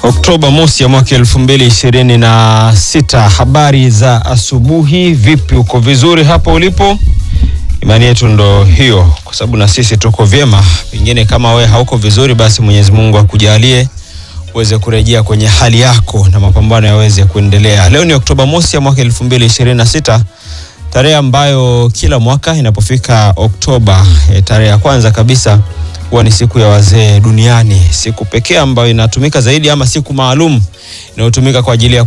Oktoba mosi ya mwaka 2026. Habari za asubuhi, vipi, uko vizuri hapo ulipo? Imani yetu ndo hiyo, kwa sababu na sisi tuko vyema. Pengine kama we hauko vizuri, basi Mwenyezi Mungu akujalie uweze kurejea kwenye hali yako na mapambano yaweze kuendelea. Leo ni Oktoba mosi ya mwaka 2026, tarehe ambayo kila mwaka inapofika Oktoba, tarehe ya kwanza kabisa huwa ni siku ya wazee duniani. Siku pekee ambayo inatumika zaidi, ama siku maalum inayotumika kwa ajili ya